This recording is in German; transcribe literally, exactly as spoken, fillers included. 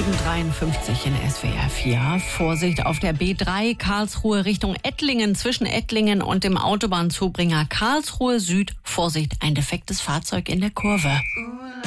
sieben Uhr dreiundfünfzig in S W R vier. Vorsicht auf der B drei Karlsruhe Richtung Ettlingen. Zwischen Ettlingen und dem Autobahnzubringer Karlsruhe Süd. Vorsicht, ein defektes Fahrzeug in der Kurve.